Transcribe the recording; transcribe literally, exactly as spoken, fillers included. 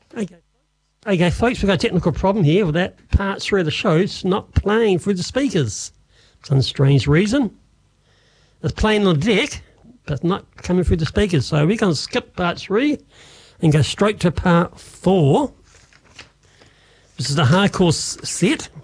Okay. Okay, folks, we've got a technical problem here with that part three of the show. It's not playing through the speakers. For some strange reason. It's playing on the deck, but it's not coming through the speakers. So we're going to skip part three and go straight to part four. This is the hardcore set.